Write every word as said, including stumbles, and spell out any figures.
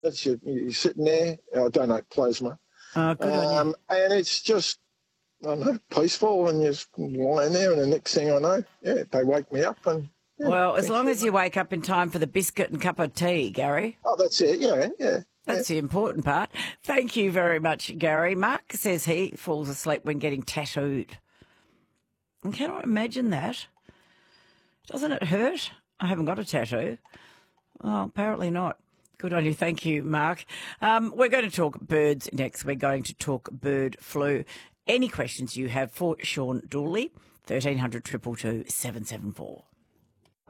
That's your, you're sitting there. I donate plasma. Oh, good on you. Um, and it's just, I don't know, peaceful, and you're just lying there, and the next thing I know, yeah, they wake me up. And yeah, Well, as thanks long very as you much. wake up in time for the biscuit and cup of tea, Gary. Oh, that's it. Yeah, yeah. That's the important part. Thank you very much, Gary. Mark says he falls asleep when getting tattooed. And can I imagine that? Doesn't it hurt? I haven't got a tattoo. Oh, apparently not. Good on you. Thank you, Mark. Um, we're going to talk birds next. We're going to talk bird flu. Any questions you have for Sean Dooley, thirteen hundred two two two seven seven four.